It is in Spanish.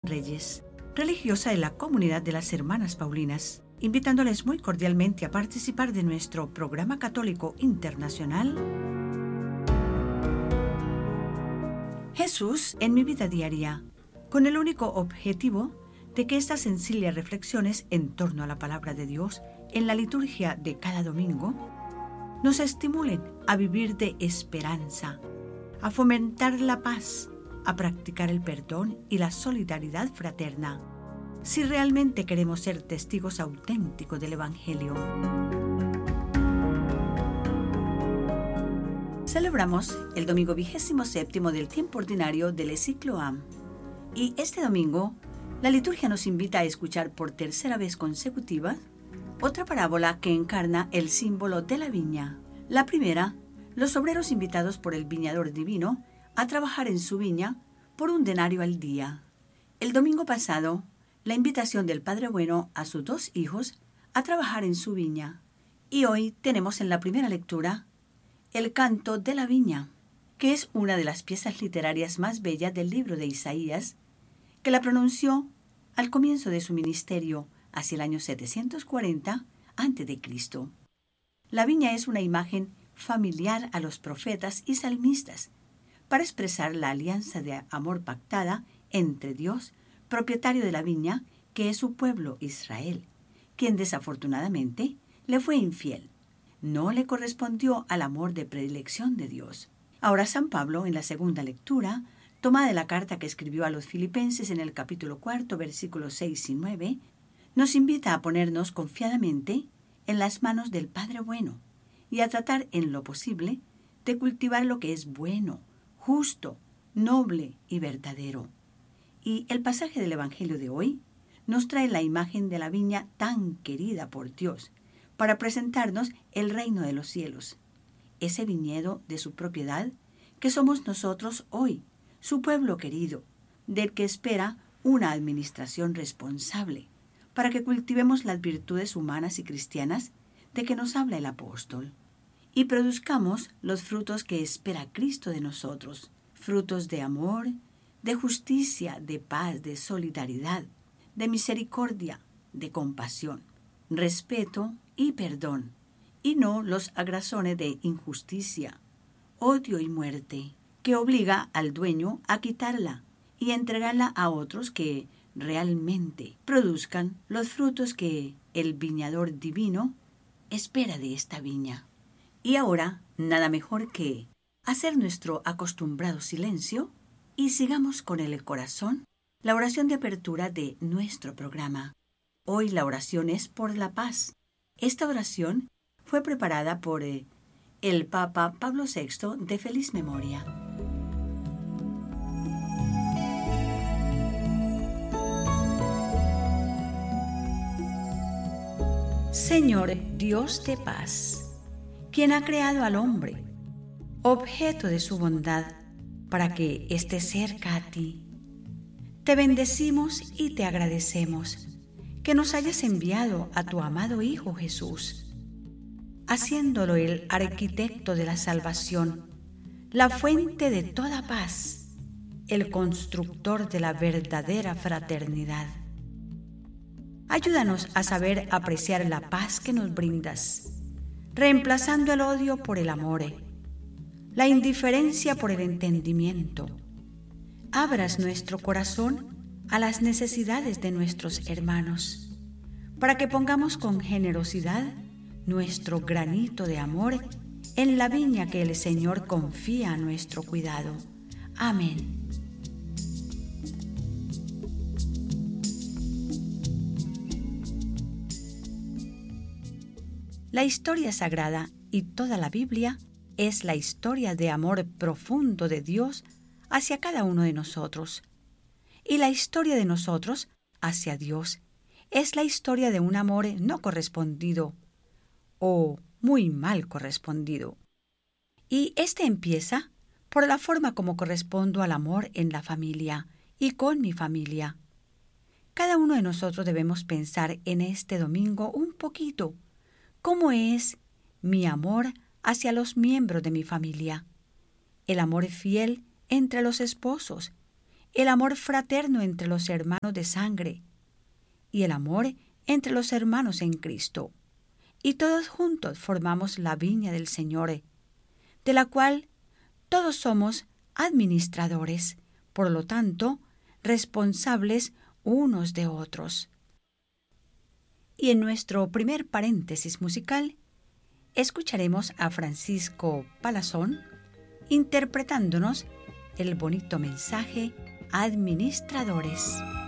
Reyes, religiosa de la comunidad de las Hermanas Paulinas, invitándoles muy cordialmente a participar de nuestro programa católico internacional Jesús en mi vida diaria, con el único objetivo de que estas sencillas reflexiones en torno a la palabra de Dios en la liturgia de cada domingo nos estimulen a vivir de esperanza, a fomentar la paz, a practicar el perdón y la solidaridad fraterna, si realmente queremos ser testigos auténticos del Evangelio. Celebramos el domingo 27º del tiempo ordinario del ciclo A. Y este domingo, la liturgia nos invita a escuchar por tercera vez consecutiva otra parábola que encarna el símbolo de la viña. La primera, los obreros invitados por el viñador divino a trabajar en su viña por 1 denario al día. El domingo pasado, la invitación del Padre Bueno a sus 2 hijos a trabajar en su viña. Y hoy tenemos en la primera lectura el canto de la viña, que es una de las piezas literarias más bellas del libro de Isaías, que la pronunció al comienzo de su ministerio, hacia el año 740 a.C. La viña es una imagen familiar a los profetas y salmistas para expresar la alianza de amor pactada entre Dios, propietario de la viña, que es su pueblo Israel, quien desafortunadamente le fue infiel. No le correspondió al amor de predilección de Dios. Ahora San Pablo, en la segunda lectura, tomada de la carta que escribió a los Filipenses en el capítulo 4, versículos 6 y 9, nos invita a ponernos confiadamente en las manos del Padre Bueno y a tratar en lo posible de cultivar lo que es bueno, justo, noble y verdadero. Y el pasaje del Evangelio de hoy nos trae la imagen de la viña tan querida por Dios para presentarnos el reino de los cielos, ese viñedo de su propiedad que somos nosotros hoy, su pueblo querido, del que espera una administración responsable, para que cultivemos las virtudes humanas y cristianas de que nos habla el apóstol, y produzcamos los frutos que espera Cristo de nosotros, frutos de amor, de justicia, de paz, de solidaridad, de misericordia, de compasión, respeto y perdón, y no los agrazones de injusticia, odio y muerte, que obliga al dueño a quitarla y entregarla a otros que realmente produzcan los frutos que el viñador divino espera de esta viña. Y ahora, nada mejor que hacer nuestro acostumbrado silencio y sigamos con el corazón la oración de apertura de nuestro programa. Hoy la oración es por la paz. Esta oración fue preparada por el Papa Pablo VI de feliz memoria. Señor Dios de paz, quien ha creado al hombre, objeto de su bondad, para que esté cerca a ti. Te bendecimos y te agradecemos que nos hayas enviado a tu amado Hijo Jesús, haciéndolo el arquitecto de la salvación, la fuente de toda paz, el constructor de la verdadera fraternidad. Ayúdanos a saber apreciar la paz que nos brindas, reemplazando el odio por el amor, la indiferencia por el entendimiento. Abras nuestro corazón a las necesidades de nuestros hermanos, para que pongamos con generosidad nuestro granito de amor en la viña que el Señor confía a nuestro cuidado. Amén. La historia sagrada y toda la Biblia es la historia de amor profundo de Dios hacia cada uno de nosotros. Y la historia de nosotros hacia Dios es la historia de un amor no correspondido o muy mal correspondido. Y este empieza por la forma como correspondo al amor en la familia y con mi familia. Cada uno de nosotros debemos pensar en este domingo un poquito cómo es mi amor hacia los miembros de mi familia, el amor fiel entre los esposos, el amor fraterno entre los hermanos de sangre y el amor entre los hermanos en Cristo. Y todos juntos formamos la viña del Señor, de la cual todos somos administradores, por lo tanto, responsables unos de otros. Y en nuestro primer paréntesis musical, escucharemos a Francisco Palazón interpretándonos el bonito mensaje Administradores.